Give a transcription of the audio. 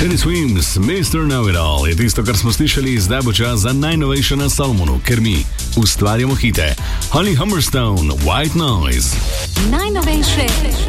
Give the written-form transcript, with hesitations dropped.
Teddy Swims, Mr. Know-It-All je tisto, kar smo slišali, zdaj bo čas za najnovejše na Salomonu, ker mi ustvarjamo hite. Holly Humberstone, White Noise. Najnovejše